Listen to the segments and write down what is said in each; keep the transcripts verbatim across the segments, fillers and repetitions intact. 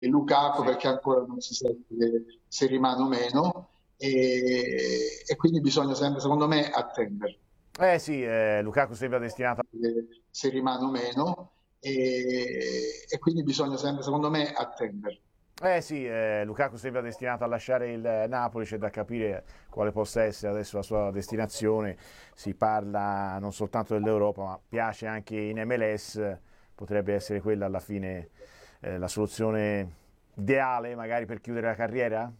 e Lukaku, Sì. perché ancora non si sa se rimane o meno, e, e quindi bisogna sempre, secondo me, attendere Eh sì, eh, Lukaku sembra destinato se rimane o meno, e, e quindi bisogna sempre, secondo me, attendere. Eh sì, eh, Lukaku sembra destinato a lasciare il Napoli, c'è da capire quale possa essere adesso la sua destinazione. Si parla non soltanto dell'Europa, ma piace anche in M L S, potrebbe essere quella alla fine eh, la soluzione ideale magari per chiudere la carriera?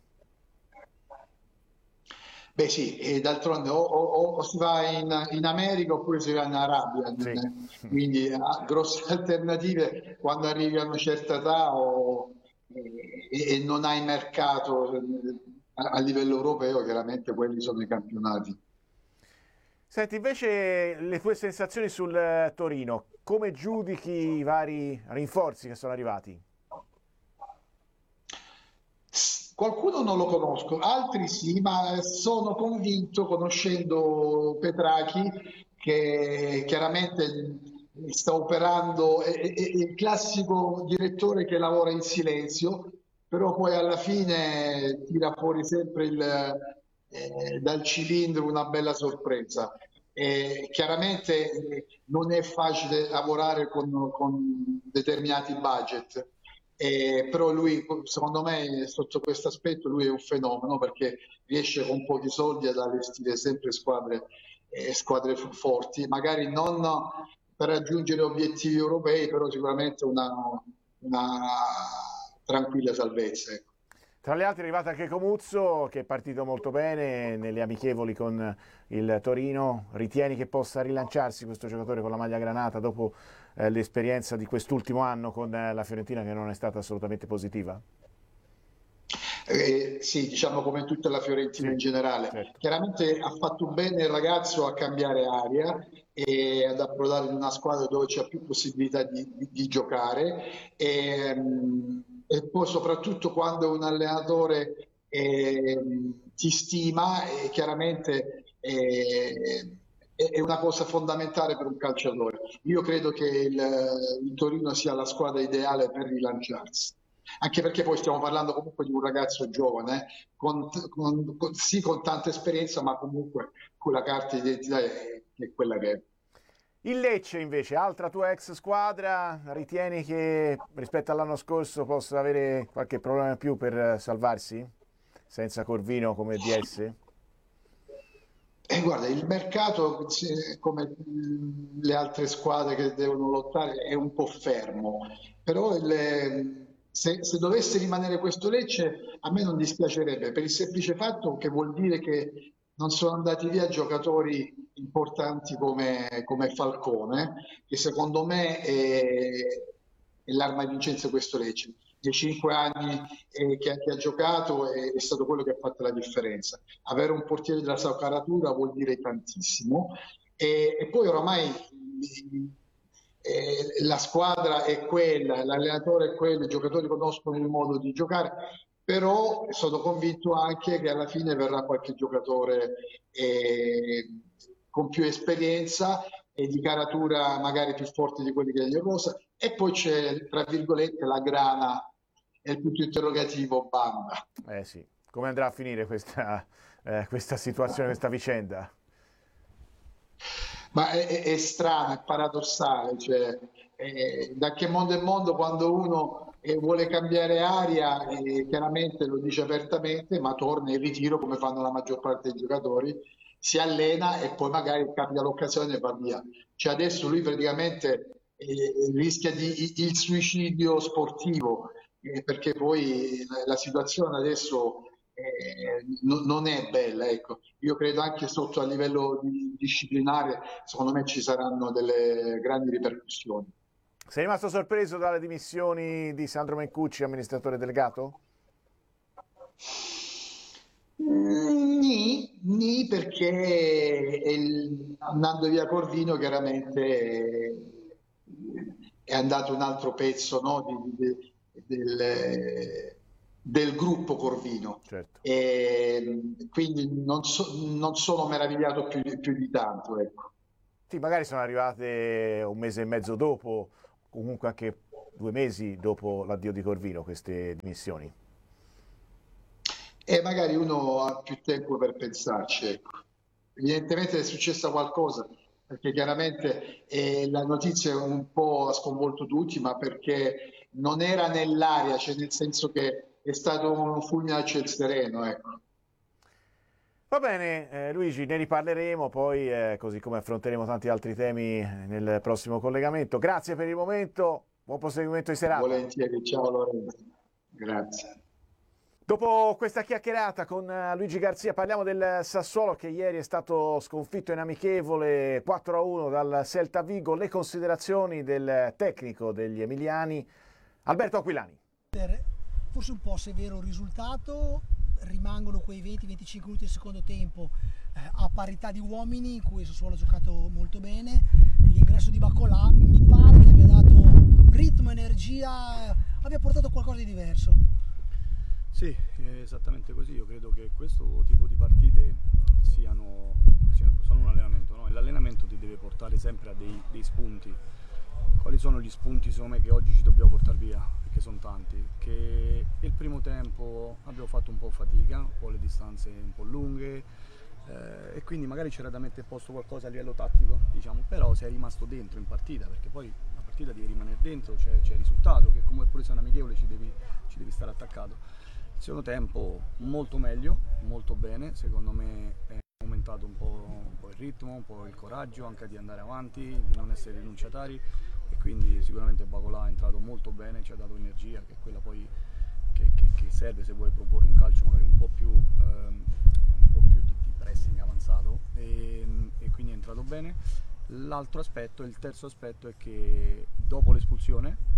Beh sì, e d'altronde o, o- o si va in, in America oppure si va in Arabia, Sì. quindi ha grosse alternative quando arrivi a una certa età o- e, e non hai mercato eh, a, a livello europeo, chiaramente quelli sono i campionati. Senti, invece le tue sensazioni sul eh, Torino, come giudichi i vari rinforzi che sono arrivati? S- Qualcuno non lo conosco, altri sì, ma sono convinto, conoscendo Petrachi, che chiaramente sta operando, è, è- è il classico direttore che lavora in silenzio, però poi alla fine tira fuori sempre il, eh, dal cilindro una bella sorpresa. E chiaramente eh, non è facile lavorare con, con determinati budget, eh, però lui, secondo me, sotto questo aspetto, lui è un fenomeno perché riesce con pochi soldi ad allestire sempre squadre, eh, squadre forti, magari non per raggiungere obiettivi europei, però sicuramente una, una tranquilla salvezza. Ecco. Tra le altre è arrivato anche Comuzzo, che è partito molto bene nelle amichevoli con il Torino. Ritieni che possa rilanciarsi questo giocatore con la maglia granata dopo eh, l'esperienza di quest'ultimo anno con eh, la Fiorentina, che non è stata assolutamente positiva? Eh, sì, diciamo come tutta la Fiorentina Sì, in generale. certo. Chiaramente ha fatto bene il ragazzo a cambiare aria e ad approdare in una squadra dove c'è più possibilità di, di- di giocare e, mm, e poi soprattutto quando un allenatore ehm, ti stima, e chiaramente eh, è è una cosa fondamentale per un calciatore. Io credo che il, il Torino sia la squadra ideale per rilanciarsi. Anche perché poi stiamo parlando comunque di un ragazzo giovane, con, con- con- sì con tanta esperienza, ma comunque con la carta di identità è, è quella che è. Il Lecce invece, altra tua ex squadra, ritieni che rispetto all'anno scorso possa avere qualche problema in più per eh, salvarsi? Senza Corvino come D S? E guarda, il mercato, se- come mh, le altre squadre che devono lottare, è un po' fermo, però il- se, se dovesse rimanere questo Lecce, a me non dispiacerebbe, per il semplice fatto che vuol dire che non sono andati via giocatori importanti come, come Falcone, che secondo me è, è l'arma vincente di questo Lecce. Nei cinque anni eh, che, che ha giocato è, è stato quello che ha fatto la differenza. Avere un portiere della sua caratura vuol dire tantissimo e, e poi oramai eh, la squadra è quella, l'allenatore è quello, i giocatori conoscono il modo di giocare, però sono convinto anche che alla fine verrà qualche giocatore eh, con più esperienza e di caratura magari più forte di quelli che gli cosa e poi c'è tra virgolette la grana e il punto interrogativo Bamba. Eh sì, come andrà a finire questa, eh, questa situazione, questa vicenda? Ma è, è- è strano, è paradossale, cioè, eh, da che mondo è mondo quando uno eh, vuole cambiare aria, eh, chiaramente lo dice apertamente, ma torna in ritiro come fanno la maggior parte dei giocatori, si allena e poi magari cambia l'occasione e va via. Cioè adesso lui praticamente eh, rischia di, il suicidio sportivo, eh, perché poi la, la situazione adesso eh, no- non è bella, ecco. Io credo anche sotto a livello di- disciplinare, secondo me ci saranno delle grandi ripercussioni. Sei rimasto sorpreso dalle dimissioni di Sandro Mencucci, amministratore delegato? Mm, Nì, nì, perché è il- andando via Corvino chiaramente è, è andato un altro pezzo, no, di- di- del, del gruppo Corvino. Certo. E, quindi non, so- non sono meravigliato più, di- più di tanto, ecco. Sì, magari sono arrivate un mese e mezzo dopo, comunque anche due mesi dopo l'addio di Corvino queste dimissioni. E magari uno ha più tempo per pensarci, ecco. Evidentemente è successa qualcosa, perché chiaramente eh, la notizia un po' ha sconvolto tutti, ma perché non era nell'aria, cioè nel senso che è stato un fulmine a ciel sereno, ecco. Va bene, eh, Luigi, ne riparleremo poi, eh, così come affronteremo tanti altri temi nel prossimo collegamento. Grazie per il momento, buon proseguimento di serata. Volentieri, ciao Lorenzo, grazie. Dopo questa chiacchierata con Luigi Garzia parliamo del Sassuolo che ieri è stato sconfitto in amichevole quattro a uno dal Celta Vigo. Le considerazioni del tecnico degli emiliani, Alberto Aquilani. Forse un po' severo il risultato, rimangono quei venti venticinque minuti del secondo tempo eh, a parità di uomini in cui il Sassuolo ha giocato molto bene. L'ingresso di Bacolà mi pare che abbia dato ritmo, energia, abbia portato qualcosa di diverso. Sì, è esattamente così. Io credo che questo tipo di partite siano, siano sono un allenamento, no? E l'allenamento ti deve portare sempre a dei, dei spunti. Quali sono gli spunti secondo me che oggi ci dobbiamo portare via? Perché sono tanti. Che il primo tempo abbiamo fatto un po' fatica, un po' le distanze un po' lunghe eh, e quindi magari c'era da mettere a posto qualcosa a livello tattico, diciamo, però sei rimasto dentro in partita, perché poi la partita devi rimanere dentro, c'è il risultato, che come pure se è un amichevole ci devi, ci devi stare attaccato. Secondo tempo molto meglio, molto bene, secondo me è aumentato un po', un po' il ritmo, un po' il coraggio anche di andare avanti, di non essere rinunciatari e quindi sicuramente Bacolà è entrato molto bene, ci ha dato energia che è quella poi che, che, che serve se vuoi proporre un calcio magari un po' più, ehm, un po' più di, di pressing avanzato e, e quindi è entrato bene. L'altro aspetto, il terzo aspetto è che dopo l'espulsione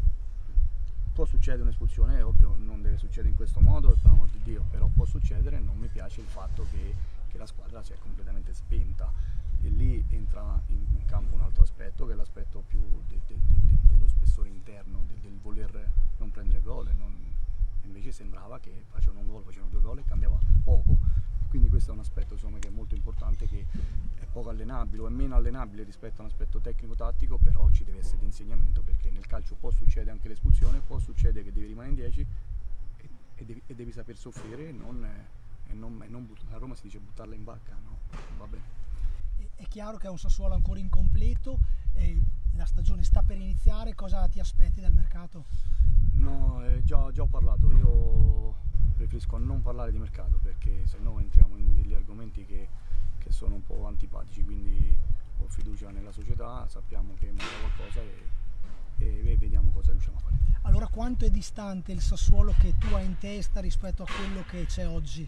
può succedere un'espulsione, è ovvio, non deve succedere in questo modo, per l'amor di Dio, però può succedere. Non mi piace il fatto che, che la squadra si è completamente spenta e lì entra in, in campo un altro aspetto, che è l'aspetto più de, de, de, de, dello spessore interno, de, del voler non prendere gol, non, invece sembrava che facevano un gol, facevano due gol e cambiava poco. Quindi questo è un aspetto insomma, che è molto importante, che è poco allenabile o è meno allenabile rispetto a un aspetto tecnico-tattico, però ci deve essere di insegnamento, perché nel calcio può succedere anche l'espulsione, può succedere che devi rimanere in dieci e, e, devi, e devi saper soffrire e non, e non, e non a Roma si dice buttarla in bacca, no, non va bene. È chiaro che è un Sassuolo ancora incompleto e la stagione sta per iniziare, cosa ti aspetti dal mercato? No, eh, già, già ho parlato, io preferisco non parlare di mercato perché se no entriamo in degli argomenti che, che sono un po' antipatici, quindi ho fiducia nella società, sappiamo che manca qualcosa e, e, e vediamo cosa riusciamo a fare. Allora quanto è distante il Sassuolo che tu hai in testa rispetto a quello che c'è oggi?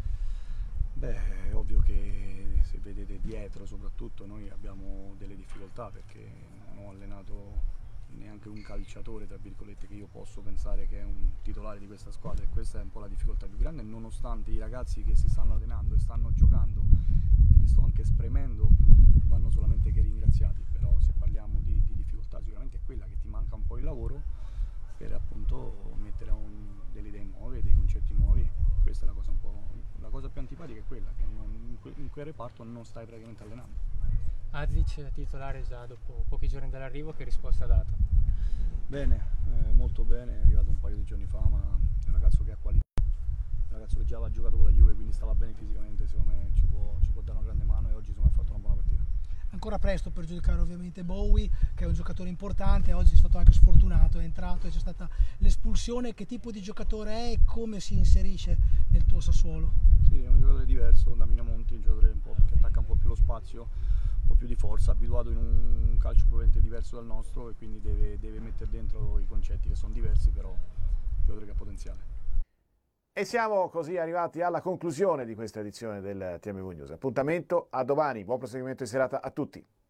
Beh, è ovvio che se vedete dietro soprattutto noi abbiamo delle difficoltà perché non ho allenato neanche un calciatore tra virgolette che io posso pensare che è un titolare di questa squadra e questa è un po' la difficoltà più grande, nonostante i ragazzi che si stanno allenando e stanno giocando e li sto anche spremendo vanno solamente che ringraziati, però se parliamo di, di difficoltà sicuramente è quella che ti manca un po' il lavoro per appunto mettere un, delle idee nuove, dei concetti nuovi. Questa è la cosa un po' la cosa più antipatica, è quella che non, in, que, in quel reparto non stai praticamente allenando. Azic titolare già dopo pochi giorni dall'arrivo, che risposta ha dato? Bene, eh, molto bene, è arrivato un paio di giorni fa, ma è un ragazzo che ha qualità, un ragazzo che già aveva giocato con la Juve, quindi stava bene fisicamente, secondo me ci può, ci può dare una grande mano e oggi secondo me ha fatto una buona partita. Ancora presto per giudicare ovviamente Bowie, che è un giocatore importante, oggi è stato anche sfortunato, è entrato e c'è stata l'espulsione. Che tipo di giocatore è e come si inserisce nel tuo Sassuolo? Sì, è un giocatore diverso da Minamonti, un giocatore un po' che attacca un po' più lo spazio, un po' più di forza, abituato in un calcio probabilmente diverso dal nostro e quindi deve, deve mettere dentro i concetti che sono diversi, però è un giocatore che ha potenziale. E siamo così arrivati alla conclusione di questa edizione del T M V News. Appuntamento a domani, buon proseguimento di serata a tutti.